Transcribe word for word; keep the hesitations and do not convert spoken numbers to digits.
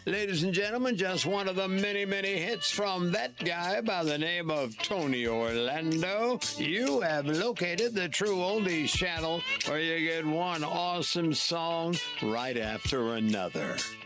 Ladies and gentlemen, just one of the many, many hits from that guy by the name of Tony Orlando. You have located the True Oldies channel, where you get one awesome song right after another.